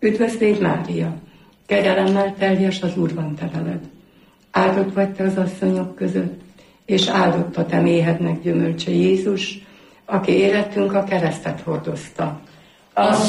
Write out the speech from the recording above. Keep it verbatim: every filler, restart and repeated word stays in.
Üdvözlégy Mária, kegyelemmel teljes az Úr van te veled. Áldott vagy te az asszonyok között, és áldott a te méhednek gyümölcse Jézus, aki életünk a keresztet hordozta. A